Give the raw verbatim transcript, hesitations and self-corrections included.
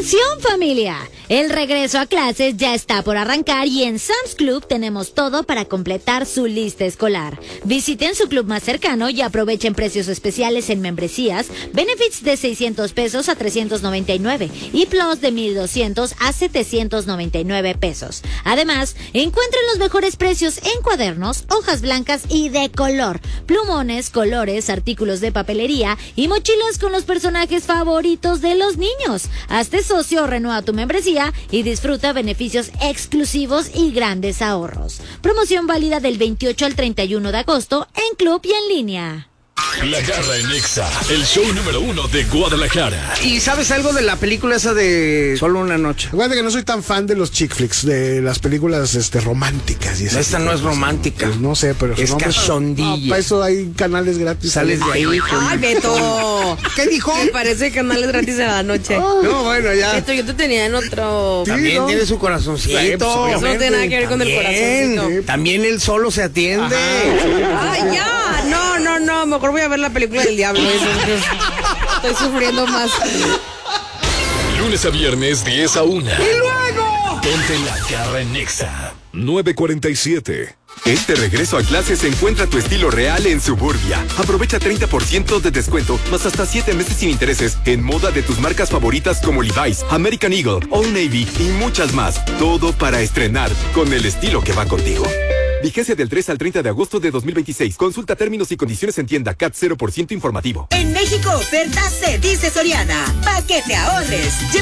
¡Atención, familia! El regreso a clases ya está por arrancar y en Sam's Club tenemos todo para completar su lista escolar. Visiten su club más cercano y aprovechen precios especiales en membresías, benefits de seiscientos pesos a trescientos noventa y nueve y plus de mil doscientos a setecientos noventa y nueve pesos. Además, encuentren los mejores precios en cuadernos, hojas blancas y de color, plumones, colores, artículos de papelería y mochilas con los personajes favoritos de los niños. Hazte socio o renueva tu membresía y disfruta beneficios exclusivos y grandes ahorros. Promoción válida del veintiocho al treinta y uno de agosto en club y en línea. La Garra en Exa, el show número uno de Guadalajara. ¿Y sabes algo de la película esa de Solo una noche? Acuérdate que no soy tan fan de los chick flicks, de las películas este, románticas. Y Esta no es romántica. Pues no sé, pero... Es cachondilla. No, para eso hay canales gratis. Sales de ahí. ¡Ay, Beto! ¿Qué dijo? Me parece canales gratis en la noche. No, bueno, ya. Beto, yo te tenía en otro... Sí, También ¿no? tiene su corazoncito. Sí, pues, Eso no tiene nada que ver con el También, corazoncito. También él solo se atiende. ¡Ay, ya! No, no, no. Mejor voy a ver la película del diablo. Estoy sufriendo más. Lunes a viernes, diez a una. ¡Y luego! Ponte La Garra en Exa. nueve cuarenta y siete. Este regreso a clases encuentra tu estilo real en Suburbia. Aprovecha treinta por ciento de descuento, más hasta siete meses sin intereses en moda de tus marcas favoritas como Levi's, American Eagle, Old Navy y muchas más. Todo para estrenar con el estilo que va contigo. Vigencia del tres al treinta de agosto de dos mil veintiséis. Consulta términos y condiciones en tienda. C A T cero por ciento informativo. En México, oferta se dice Soriana. Pa' que te ahorres. Lleva